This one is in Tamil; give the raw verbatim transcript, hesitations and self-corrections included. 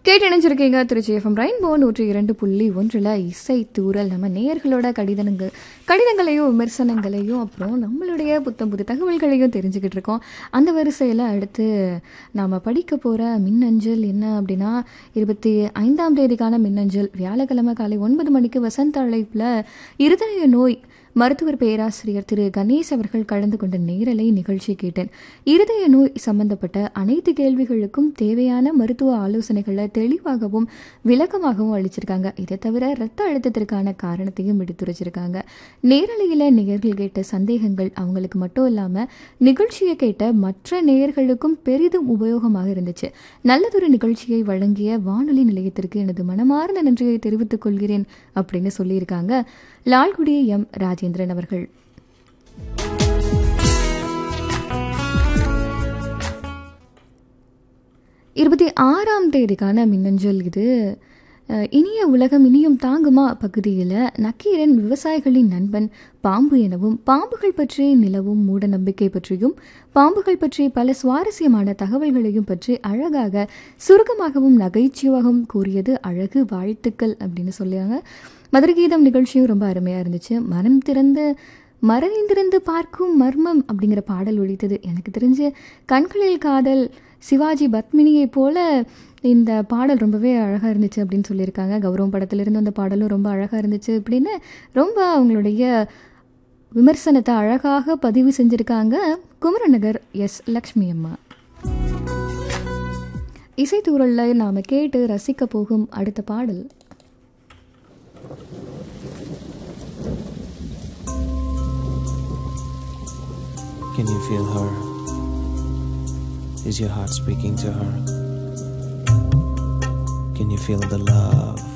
கேட்டு இணைஞ்சிருக்கீங்க திருச்சி எஃப்எம் ரெயின்போ நூற்றி இரண்டு புள்ளி ஒன்றில் இசை தூரல். நம்ம நேயர்களோட கடிதங்கள் கடிதங்களையும் விமர்சனங்களையும் அப்புறம் நம்மளுடைய புத்தம் புது தகவல்களையும் தெரிஞ்சுக்கிட்டு இருக்கோம். அந்த வரிசையில் அடுத்து நாம் படிக்க போகிற மின்னஞ்சல் என்ன அப்படின்னா, இருபத்தி ஐந்தாம் தேதிக்கான மின்னஞ்சல் வியாழக்கிழமை காலை ஒன்பது மணிக்கு வசந்த அழைப்பில் இருதய நோய் மருத்துவர் பேராசிரியர் திரு கணேஷ் அவர்கள் கலந்து கொண்ட நேரலை நிகழ்ச்சி கேட்டேன். இருதய நோய் சம்பந்தப்பட்ட அனைத்து கேள்விகளுக்கும் தேவையான மருத்துவ ஆலோசனைகளை தெளிவாகவும் விளக்கமாகவும் அளிச்சிருக்காங்க. இதை தவிர இரத்த அழுத்தத்திற்கான காரணத்தையும் எடுத்துரைச்சிருக்காங்க. நேரலையில் நேயர்கள் கேட்ட சந்தேகங்கள் அவங்களுக்கு மட்டும் இல்லாமல் நிகழ்ச்சியை கேட்ட மற்ற நேயர்களுக்கும் பெரிதும் உபயோகமாக இருந்துச்சு. நல்லதொரு நிகழ்ச்சியை வழங்கிய வானொலி நிலையத்திற்கு எனது மனமார்ந்த நன்றியை தெரிவித்துக் கொள்கிறேன் அப்படின்னு சொல்லியிருக்காங்க லால்குடி எம் ராஜேந்திரன் அவர்கள். இருபத்தி ஆறாம் தேதிக்கான மின்னஞ்சல் இது. இனிய உலகம் இனியும் தாங்குமா பகுதியில் நக்கீரன் விவசாயிகளின் நண்பன் பாம்பு எனவும் பாம்புகள் பற்றி நிலவும் மூட நம்பிக்கை பற்றியும் பாம்புகள் பற்றி பல சுவாரஸ்யமான தகவல்களையும் பற்றி அழகாக சுருக்கமாகவும் நகைச்சுவாகவும் கூறியது அழகு, வாழ்த்துக்கள் அப்படின்னு சொல்லியாங்க. மதுரை கீதம் நிகழ்ச்சியும் ரொம்ப அருமையாக இருந்துச்சு. மனம் திறந்து மறைந்திருந்து பார்க்கும் மர்மம் அப்படிங்கிற பாடல் ஒழித்தது. எனக்கு தெரிஞ்சு கண்களில் காதல் சிவாஜி பத்மினியை போல இந்த பாடல் ரொம்பவே அழகாக இருந்துச்சு அப்படின்னு சொல்லியிருக்காங்க. கௌரவம் படத்திலிருந்து அந்த பாடலும் ரொம்ப அழகாக இருந்துச்சு அப்படின்னு ரொம்ப அவங்களுடைய விமர்சனத்தை அழகாக பதிவு செஞ்சுருக்காங்க குமரநகர் எஸ் லக்ஷ்மி அம்மா. இசைத்தூரலில் நாம் கேட்டு ரசிக்க போகும் அடுத்த பாடல் Can you feel her? Is your heart speaking to her? Can you feel the love